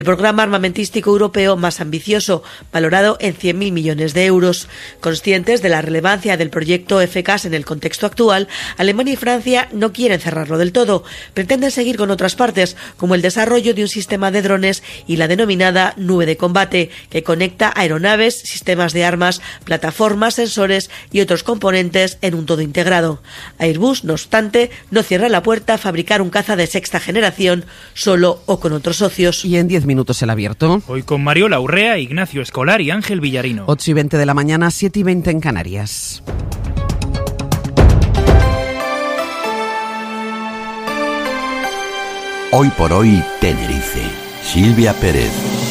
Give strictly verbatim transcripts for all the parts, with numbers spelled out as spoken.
el programa armamentístico europeo más ambicioso, valorado en cien mil millones de euros. Conscientes de la relevancia del proyecto F C A S en el contexto actual, Alemania y Francia no quieren cerrarlo del todo. Pretenden seguir con otras partes, como el desarrollo de un sistema de drones y la denominada nube de combate, que conecta aeronaves, sistemas de armas, plataformas, sensores y otros componentes en un todo integrado. Airbus, no obstante, no cierra la puerta a fabricar un caza de sexta generación, solo o con otros socios. Y en diez minutos el abierto. Hoy con Mariola Urrea, Ignacio Escolar y Ángel Villarino. ocho y veinte de la mañana, siete y veinte en Canarias. Hoy por hoy, Tenerife. Silvia Pérez.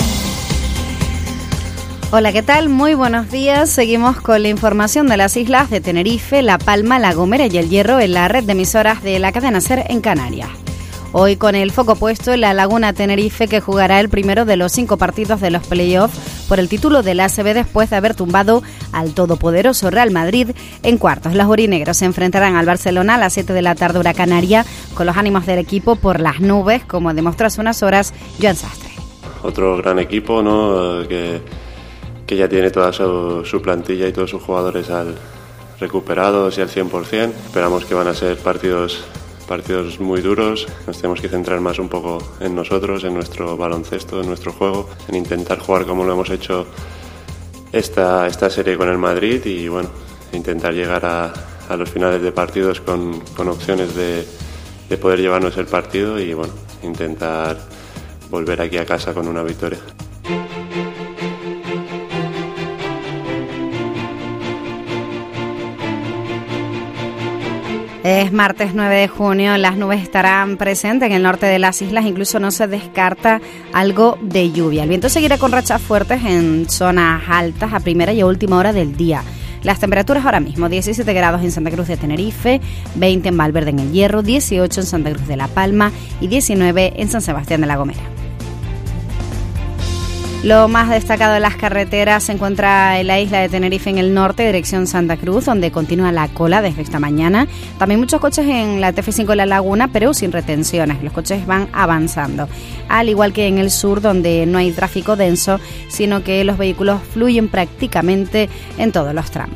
Hola, ¿qué tal? Muy buenos días. Seguimos con la información de las islas de Tenerife, La Palma, La Gomera y El Hierro en la red de emisoras de la cadena SER en Canarias. Hoy con el foco puesto en la Laguna Tenerife, que jugará el primero de los cinco partidos de los playoffs por el título del A C B después de haber tumbado al todopoderoso Real Madrid en cuartos. Los aurinegros se enfrentarán al Barcelona a las siete de la tarde hora canaria, con los ánimos del equipo por las nubes, como demostró hace unas horas Joan Sastre. Otro gran equipo, ¿no? que, que ya tiene toda su, su plantilla y todos sus jugadores al recuperados y al cien por ciento. Esperamos que van a ser partidos partidos muy duros. Nos tenemos que centrar más un poco en nosotros, en nuestro baloncesto, en nuestro juego, en intentar jugar como lo hemos hecho esta, esta serie con el Madrid y bueno, intentar llegar a, a los finales de partidos con, con opciones de, de poder llevarnos el partido y bueno, intentar volver aquí a casa con una victoria. Es martes nueve de junio, las nubes estarán presentes en el norte de las islas, incluso no se descarta algo de lluvia. El viento seguirá con rachas fuertes en zonas altas a primera y a última hora del día. Las temperaturas ahora mismo, diecisiete grados en Santa Cruz de Tenerife, veinte en Valverde en El Hierro, dieciocho en Santa Cruz de La Palma y diecinueve en San Sebastián de la Gomera. Lo más destacado de las carreteras se encuentra en la isla de Tenerife en el norte, dirección Santa Cruz, donde continúa la cola desde esta mañana. También muchos coches en la T F cinco La Laguna, pero sin retenciones. Los coches van avanzando. Al igual que en el sur, donde no hay tráfico denso, sino que los vehículos fluyen prácticamente en todos los tramos.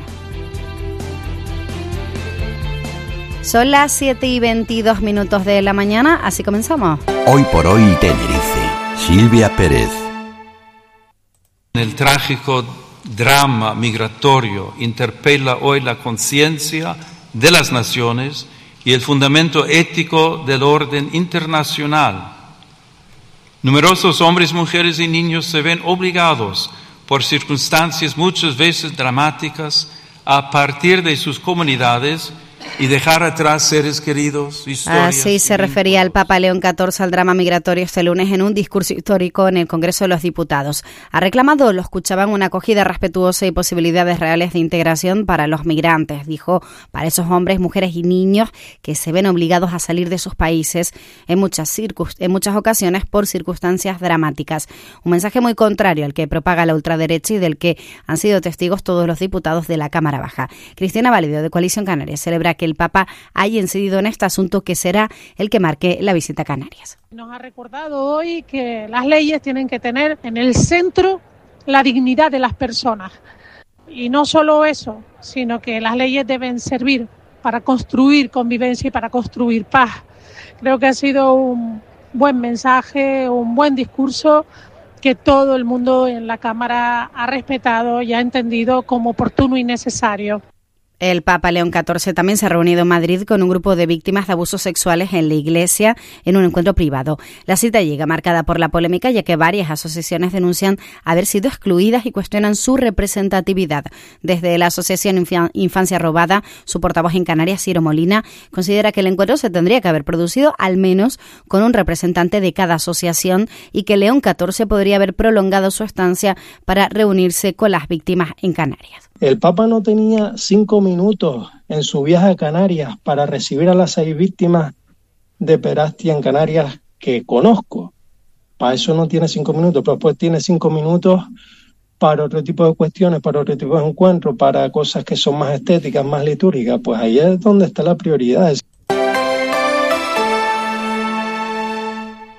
Son las siete y veintidós minutos de la mañana, así comenzamos. Hoy por hoy, Tenerife. Silvia Pérez. El trágico drama migratorio interpela hoy la conciencia de las naciones y el fundamento ético del orden internacional. Numerosos hombres, mujeres y niños se ven obligados, por circunstancias muchas veces dramáticas, a partir de sus comunidades y dejar atrás seres queridos, historias. Así se refería el Papa León catorce al drama migratorio este lunes en un discurso histórico en el Congreso de los Diputados. Ha reclamado, lo escuchaban, una acogida respetuosa y posibilidades reales de integración para los migrantes, dijo, para esos hombres, mujeres y niños que se ven obligados a salir de sus países en muchas, circun- en muchas ocasiones por circunstancias dramáticas. Un mensaje muy contrario al que propaga la ultraderecha y del que han sido testigos todos los diputados de la Cámara Baja. Cristina Válido, de Coalición Canaria, celebra que el Papa haya incidido en este asunto que será el que marque la visita a Canarias. Nos ha recordado hoy que las leyes tienen que tener en el centro la dignidad de las personas. Y no solo eso, sino que las leyes deben servir para construir convivencia y para construir paz. Creo que ha sido un buen mensaje, un buen discurso que todo el mundo en la Cámara ha respetado y ha entendido como oportuno y necesario. El Papa León catorce también se ha reunido en Madrid con un grupo de víctimas de abusos sexuales en la Iglesia en un encuentro privado. La cita llega marcada por la polémica, ya que varias asociaciones denuncian haber sido excluidas y cuestionan su representatividad. Desde la Asociación Inf- Infancia Robada, su portavoz en Canarias, Ciro Molina, considera que el encuentro se tendría que haber producido al menos con un representante de cada asociación y que León catorce podría haber prolongado su estancia para reunirse con las víctimas en Canarias. El Papa no tenía cinco minutos en su viaje a Canarias para recibir a las seis víctimas de pederastia en Canarias que conozco. Para eso no tiene cinco minutos, pero después tiene cinco minutos para otro tipo de cuestiones, para otro tipo de encuentros, para cosas que son más estéticas, más litúrgicas. Pues ahí es donde está la prioridad.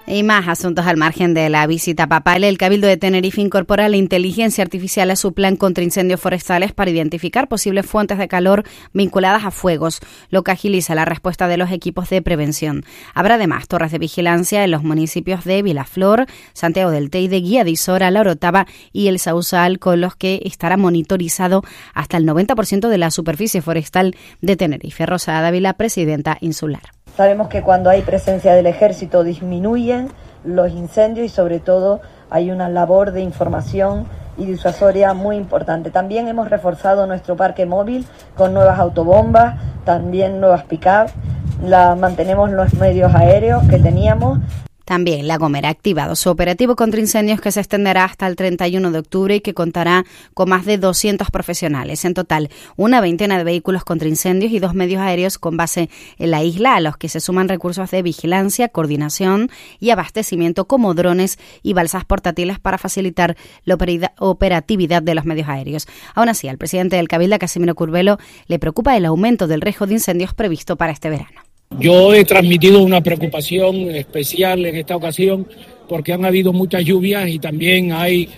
Y más asuntos al margen de la visita papal. El Cabildo de Tenerife incorpora la inteligencia artificial a su plan contra incendios forestales para identificar posibles fuentes de calor vinculadas a fuegos, lo que agiliza la respuesta de los equipos de prevención. Habrá además torres de vigilancia en los municipios de Vilaflor, Santiago del Teide, Guía de Isora, La Orotava y El Sausal, con los que estará monitorizado hasta el noventa por ciento de la superficie forestal de Tenerife. Rosa Dávila, presidenta insular. Sabemos que cuando hay presencia del ejército disminuyen los incendios y sobre todo hay una labor de información y disuasoria muy importante. También hemos reforzado nuestro parque móvil con nuevas autobombas, también nuevas pick-up, la, mantenemos los medios aéreos que teníamos. También La Gomera ha activado su operativo contra incendios que se extenderá hasta el treinta y uno de octubre y que contará con más de doscientos profesionales. En total, una veintena de vehículos contra incendios y dos medios aéreos con base en la isla, a los que se suman recursos de vigilancia, coordinación y abastecimiento como drones y balsas portátiles para facilitar la operatividad de los medios aéreos. Aún así, al presidente del Cabildo, Casimiro Curbelo, le preocupa el aumento del riesgo de incendios previsto para este verano. Yo he transmitido una preocupación especial en esta ocasión porque han habido muchas lluvias y también hay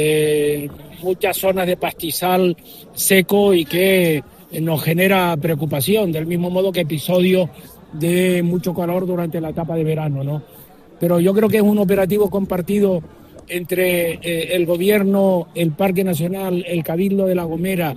eh, muchas zonas de pastizal seco y que nos genera preocupación, del mismo modo que episodios de mucho calor durante la etapa de verano, ¿no? Pero yo creo que es un operativo compartido entre eh, el Gobierno, el Parque Nacional, el Cabildo de La Gomera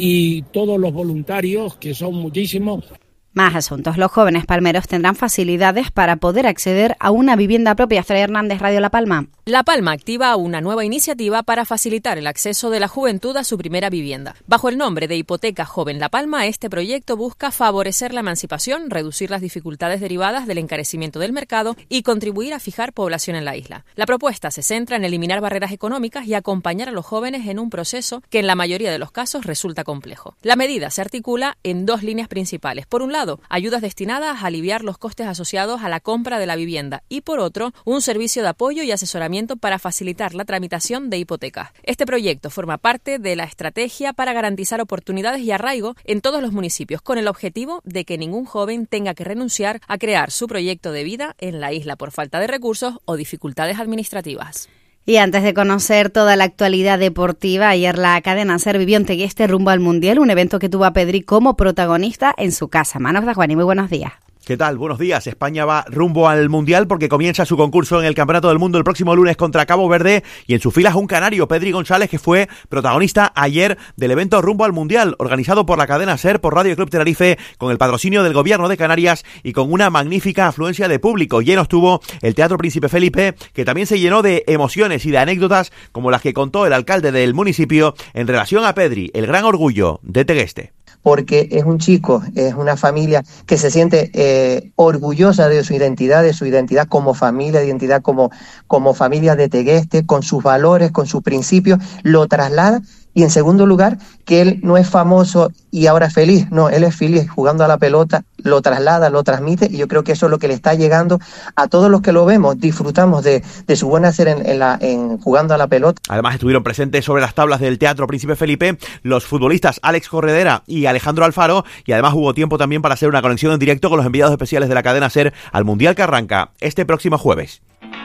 y todos los voluntarios, que son muchísimos. Más asuntos. Los jóvenes palmeros tendrán facilidades para poder acceder a una vivienda propia. Estrella Hernández, Radio La Palma. La Palma activa una nueva iniciativa para facilitar el acceso de la juventud a su primera vivienda. Bajo el nombre de Hipoteca Joven La Palma, este proyecto busca favorecer la emancipación, reducir las dificultades derivadas del encarecimiento del mercado y contribuir a fijar población en la isla. La propuesta se centra en eliminar barreras económicas y acompañar a los jóvenes en un proceso que en la mayoría de los casos resulta complejo. La medida se articula en dos líneas principales. Por un lado, ayudas destinadas a aliviar los costes asociados a la compra de la vivienda y, por otro, un servicio de apoyo y asesoramiento para facilitar la tramitación de hipotecas. Este proyecto forma parte de la estrategia para garantizar oportunidades y arraigo en todos los municipios, con el objetivo de que ningún joven tenga que renunciar a crear su proyecto de vida en la isla por falta de recursos o dificultades administrativas. Y antes de conocer toda la actualidad deportiva, ayer la cadena SER vivió en Tegueste rumbo al Mundial, un evento que tuvo a Pedri como protagonista en su casa. Manos de Juani, muy buenos días. ¿Qué tal? Buenos días. España va rumbo al Mundial porque comienza su concurso en el Campeonato del Mundo el próximo lunes contra Cabo Verde y en su filas un canario, Pedri González, que fue protagonista ayer del evento rumbo al Mundial, organizado por la cadena SER, por Radio Club Tenerife, con el patrocinio del Gobierno de Canarias y con una magnífica afluencia de público. Lleno estuvo el Teatro Príncipe Felipe, que también se llenó de emociones y de anécdotas como las que contó el alcalde del municipio en relación a Pedri, el gran orgullo de Tegueste. Porque es un chico, es una familia que se siente eh, orgullosa de su identidad, de su identidad como familia, de identidad como, como familia de Tegueste, con sus valores, con sus principios, lo traslada. Y en segundo lugar, que él no es famoso y ahora feliz, no, él es feliz jugando a la pelota, lo traslada, lo transmite, y yo creo que eso es lo que le está llegando a todos los que lo vemos, disfrutamos de, de su buen hacer en, en, la, en jugando a la pelota. Además estuvieron presentes sobre las tablas del Teatro Príncipe Felipe los futbolistas Alex Corredera y Alejandro Alfaro, y además hubo tiempo también para hacer una conexión en directo con los enviados especiales de la cadena SER al Mundial que arranca este próximo jueves.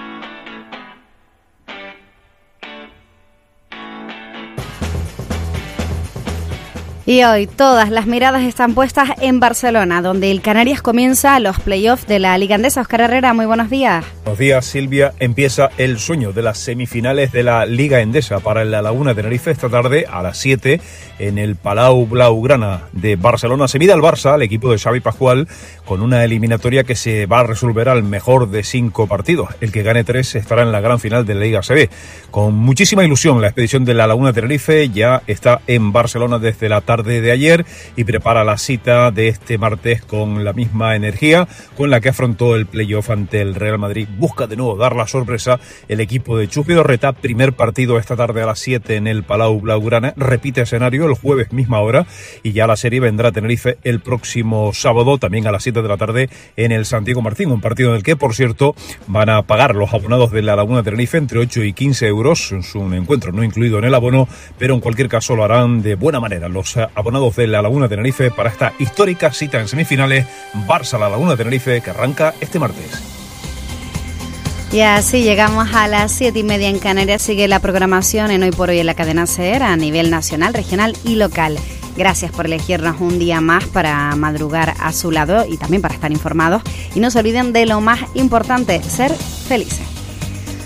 Y hoy todas las miradas están puestas en Barcelona, donde el Canarias comienza los playoffs de la Liga Endesa. Óscar Herrera, muy buenos días. Buenos días, Silvia. Empieza el sueño de las semifinales de la Liga Endesa para La Laguna de Tenerife esta tarde a las siete en el Palau Blaugrana de Barcelona. Se mide al Barça, el equipo de Xavi Pascual, con una eliminatoria que se va a resolver al mejor de cinco partidos. El que gane tres estará en la gran final de la Liga A C B. Con muchísima ilusión, la expedición de La Laguna de Tenerife ya está en Barcelona desde la tarde de ayer y prepara la cita de este martes con la misma energía con la que afrontó el playoff ante el Real Madrid. Busca de nuevo dar la sorpresa el equipo de Chus Vidorreta. Primer partido esta tarde a las siete en el Palau Blaugrana. Repite escenario el jueves misma hora y ya la serie vendrá a Tenerife el próximo sábado también a las siete de la tarde en el Santiago Martín. Un partido en el que, por cierto, van a pagar los abonados de La Laguna de Tenerife entre ocho y quince euros. Es un encuentro no incluido en el abono, pero en cualquier caso lo harán de buena manera los abonados de La Laguna de Tenerife para esta histórica cita en semifinales Barça-La Laguna de Tenerife que arranca este martes. Y así llegamos a las siete y media en Canarias. Sigue la programación en Hoy por Hoy en la cadena SER a nivel nacional, regional y local. Gracias por elegirnos un día más para madrugar a su lado y también para estar informados. Y no se olviden de lo más importante, ser felices.